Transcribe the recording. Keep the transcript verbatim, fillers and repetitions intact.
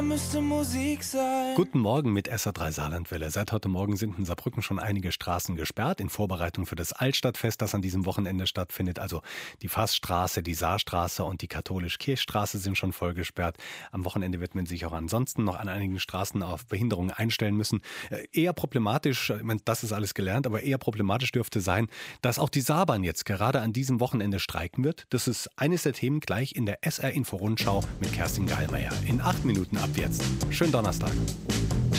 Müsste Musik sein. Guten Morgen mit S R drei Saarlandwelle. Seit heute Morgen sind in Saarbrücken schon einige Straßen gesperrt in Vorbereitung für das Altstadtfest, das an diesem Wochenende stattfindet. Also die Fassstraße, die Saarstraße und die Katholisch-Kirchstraße sind schon voll gesperrt. Am Wochenende wird man sich auch ansonsten noch an einigen Straßen auf Behinderungen einstellen müssen. Äh, eher problematisch, ich meine, das ist alles gelernt, aber eher problematisch dürfte sein, dass auch die Saarbahn jetzt gerade an diesem Wochenende streiken wird. Das ist eines der Themen gleich in der S R-Info-Rundschau mit Kerstin Geilmeier. In acht Minuten ab jetzt. Schönen Donnerstag.